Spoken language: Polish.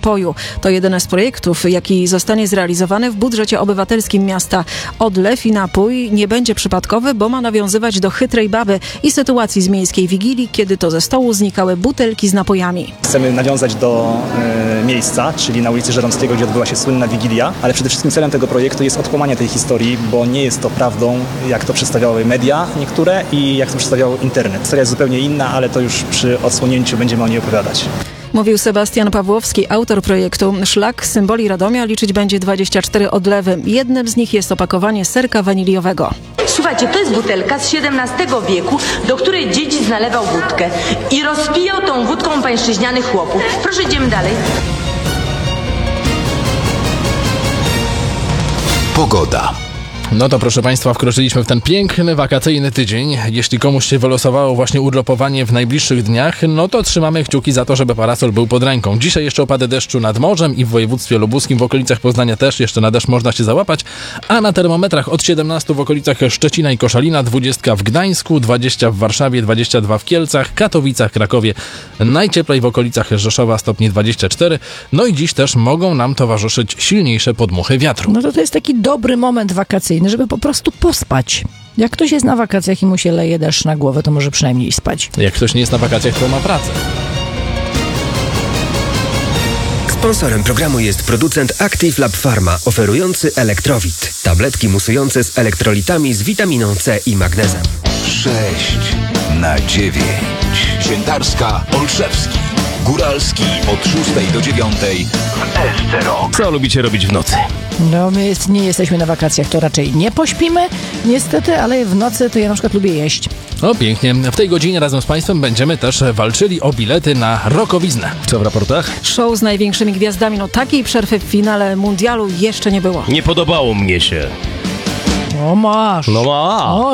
napoju. To jeden z projektów, jaki zostanie zrealizowany w budżecie obywatelskim miasta. Odlew i napój nie będzie przypadkowy, bo ma nawiązywać do chytrej baby i sytuacji z miejskiej wigilii, kiedy to ze stołu znikały butelki z napojami. Chcemy nawiązać do miejsca, czyli na ulicy Żeromskiego, gdzie odbyła się słynna Wigilia, ale przede wszystkim celem tego projektu jest odkłamanie tej historii, bo nie jest to prawdą, jak to przedstawiały media niektóre i jak to przedstawiał internet. Historia jest zupełnie inna, ale to już przy odsłonięciu będziemy o niej opowiadać. Mówił Sebastian Pawłowski, autor projektu. Szlak symboli Radomia liczyć będzie 24 odlewy. Jednym z nich jest opakowanie serka waniliowego. Słuchajcie, to jest butelka z XVII wieku, do której dziedzic nalewał wódkę i rozpijał tą wódką pańszczyźnianych chłopów. Proszę, idziemy dalej. Pogoda. No to proszę Państwa, wkroczyliśmy w ten piękny, wakacyjny tydzień. Jeśli komuś się wylosowało właśnie urlopowanie w najbliższych dniach, no to trzymamy kciuki za to, żeby parasol był pod ręką. Dzisiaj jeszcze opady deszczu nad morzem i w województwie lubuskim, w okolicach Poznania też jeszcze na deszcz można się załapać, a na termometrach od 17 w okolicach Szczecina i Koszalina, 20 w Gdańsku, 20 w Warszawie, 22 w Kielcach, Katowicach, Krakowie, najcieplej w okolicach Rzeszowa, stopni 24. No i dziś też mogą nam towarzyszyć silniejsze podmuchy wiatru. No to jest taki dobry moment wakacyjny, żeby po prostu pospać. Jak ktoś jest na wakacjach i mu się leje deszcz na głowę, to może przynajmniej spać. Jak ktoś nie jest na wakacjach, to ma pracę. Sponsorem programu jest producent Active Lab Pharma, oferujący Elektrowit. Tabletki musujące z elektrolitami z witaminą C i magnezem. 6/9. Świętarska, Olszewski. Góralski od 6 do 9 w Eszterok. Co lubicie robić w nocy? No my nie jesteśmy na wakacjach, to raczej nie pośpimy, niestety, ale w nocy to ja na przykład lubię jeść. O, pięknie. W tej godzinie razem z Państwem będziemy też walczyli o bilety na Rockowiznę. Co w raportach? Show z największymi gwiazdami. No takiej przerwy w finale mundialu jeszcze nie było. Nie podobało mnie się. O masz. No ma. O,